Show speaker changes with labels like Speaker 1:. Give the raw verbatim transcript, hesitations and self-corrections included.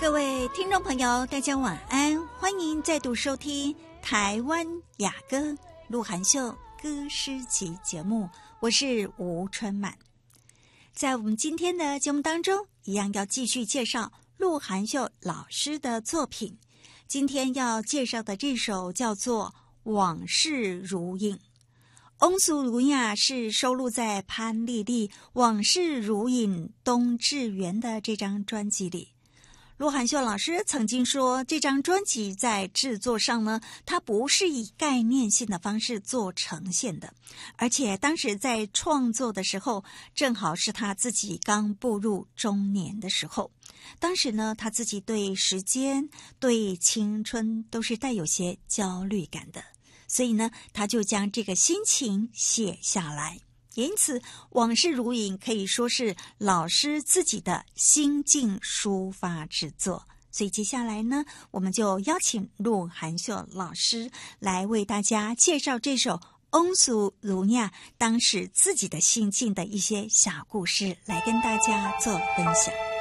Speaker 1: 各位听众朋友，大家晚安，欢迎再度收听台湾雅歌鹿晗秀歌诗集节目，我是吴春满。在我们今天的节目当中，一样要继续介绍鹿晗秀老师的作品。今天要介绍的这首叫做《往事如影》。翁素如呀是收录在潘丽丽《往事如影》冬至园的这张专辑里。鹿晗秀老师曾经说，这张专辑在制作上呢，它不是以概念性的方式做呈现的，而且当时在创作的时候，正好是他自己刚步入中年的时候。当时呢，他自己对时间、对青春都是带有些焦虑感的，所以呢，他就将这个心情写下来。因此，往事如影可以说是老师自己的心境抒发之作。所以接下来呢，我们就邀请鹿晗秀老师来为大家介绍这首翁素如呀当时自己的心境的一些小故事，来跟大家做分享。